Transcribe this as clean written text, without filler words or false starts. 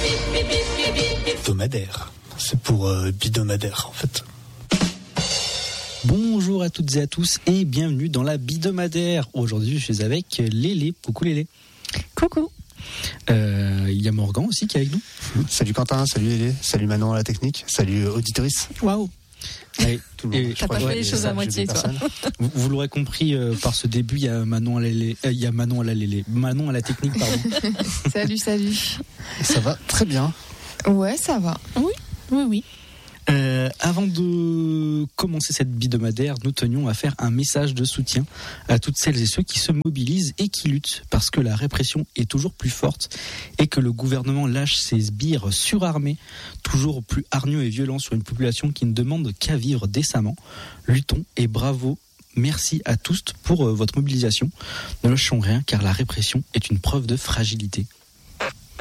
Hebdomadaire. C'est pour bidonadaire en fait. Bonjour à toutes et à tous et bienvenue dans la bidonadaire. Aujourd'hui je suis avec Lélé. Coucou Lélé. Coucou. Il y a Morgan aussi qui est avec nous. Salut Quentin, salut Lélé, salut Manon à la technique, salut auditrice. Waouh. Ouais, tout le monde. T'as pas fait les choses à moitié, toi. Vous l'aurez compris par ce début, il y a Manon à la technique, pardon. Salut. Ça va très bien. Ouais, ça va. Oui. Avant de commencer cette bidonadaire, nous tenions à faire un message de soutien à toutes celles et ceux qui se mobilisent et qui luttent parce que la répression est toujours plus forte et que le gouvernement lâche ses sbires surarmés, toujours plus hargneux et violents sur une population qui ne demande qu'à vivre décemment. Luttons et bravo. Merci à tous pour votre mobilisation. Ne lâchons rien car la répression est une preuve de fragilité.